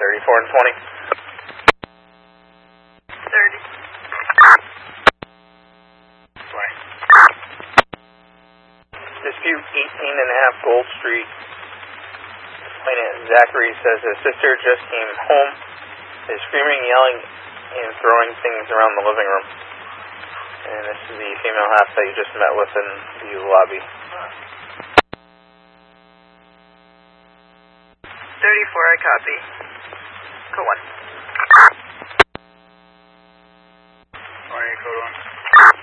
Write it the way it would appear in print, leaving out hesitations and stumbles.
34 and 20. 30. 20. Dispute 18.5 Gold Street. Complainant Zachary says his sister just came home, is screaming, yelling, and throwing things around the living room. And this is the female half that you just met with in the lobby. 34, I copy. Code 1.